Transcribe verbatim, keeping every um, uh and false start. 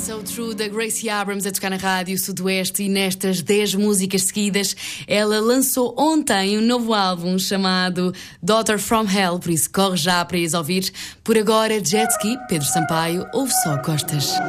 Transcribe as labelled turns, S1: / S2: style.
S1: So True da Gracie Abrams a tocar na Rádio Sudoeste, e nestas dez músicas seguidas ela lançou ontem um novo álbum chamado Daughter from Hell, por isso corre já para ir ouvir. Por agora, Jet Ski, Pedro Sampaio, ouve só Costas.